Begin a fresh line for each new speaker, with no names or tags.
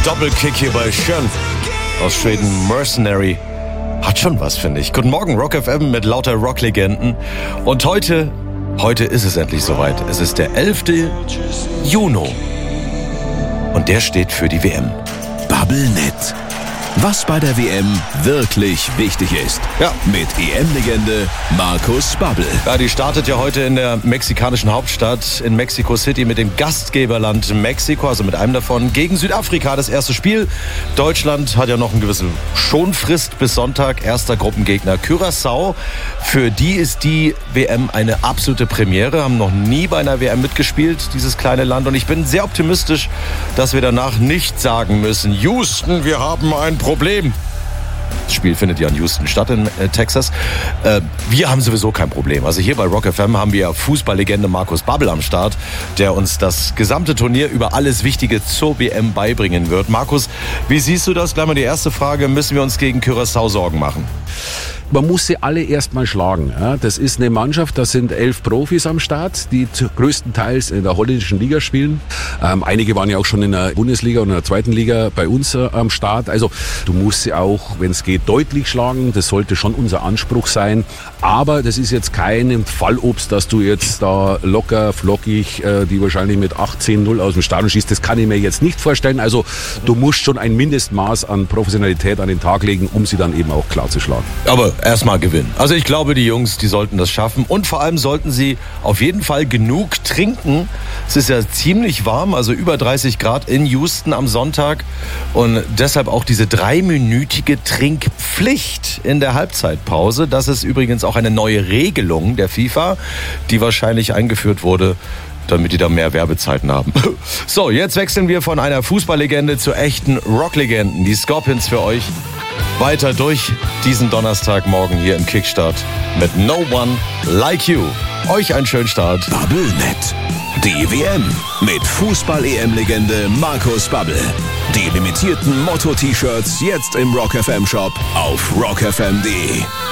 Doppelkick hier bei Schön aus Schweden, Mercenary. Hat schon was, finde ich. Guten Morgen, Rock FM mit lauter Rocklegenden. Und heute ist es endlich soweit. Es ist der 11. Juni. Und der steht für die WM.
Bubblenet. Was bei der WM wirklich wichtig ist.
Ja.
Mit EM-Legende Markus Babbel.
Ja, die startet ja heute in der mexikanischen Hauptstadt in Mexico City mit dem Gastgeberland Mexiko, also mit einem davon, gegen Südafrika. Das erste Spiel. Deutschland hat ja noch eine gewisse Schonfrist bis Sonntag. Erster Gruppengegner Curaçao. Für die ist die WM eine absolute Premiere. Haben noch nie bei einer WM mitgespielt, dieses kleine Land. Und ich bin sehr optimistisch, dass wir danach nicht sagen müssen, Houston, wir haben ein Problem. Das Spiel findet ja in Houston statt, in Texas. Wir haben sowieso kein Problem. Also hier bei Rock FM haben wir Fußballlegende Markus Babbel am Start, der uns das gesamte Turnier über alles Wichtige zur WM beibringen wird. Markus, wie siehst du das? Gleich mal die erste Frage. Müssen wir uns gegen Curaçao Sorgen machen?
Man muss sie alle erstmal schlagen. Das ist eine Mannschaft, da sind 11 Profis am Start, die größtenteils in der holländischen Liga spielen. Einige waren ja auch schon in der Bundesliga und in der zweiten Liga bei uns am Start. Also du musst sie auch, wenn es geht, deutlich schlagen. Das sollte schon unser Anspruch sein. Aber das ist jetzt kein Fallobst, dass du jetzt da locker, flockig, die wahrscheinlich mit 18-0 aus dem Stadion schießt. Das kann ich mir jetzt nicht vorstellen. Also du musst schon ein Mindestmaß an Professionalität an den Tag legen, um sie dann eben auch klar zu schlagen.
Aber erstmal gewinnen. Also ich glaube, die Jungs, die sollten das schaffen. Und vor allem sollten sie auf jeden Fall genug trinken. Es ist ja ziemlich warm, also über 30 Grad in Houston am Sonntag. Und deshalb auch diese 3-minütige Trinkpflicht in der Halbzeitpause. Das ist übrigens auch eine neue Regelung der FIFA, die wahrscheinlich eingeführt wurde, damit die da mehr Werbezeiten haben. So, jetzt wechseln wir von einer Fußballlegende zu echten Rocklegenden. Die Scorpions für euch. Weiter durch diesen Donnerstagmorgen hier im Kickstart mit No One Like You. Euch einen schönen Start.
Bubblenet. Die WM mit Fußball-EM-Legende Markus Babbel. Die limitierten Motto-T-Shirts jetzt im Rock FM Shop auf rockfm.de.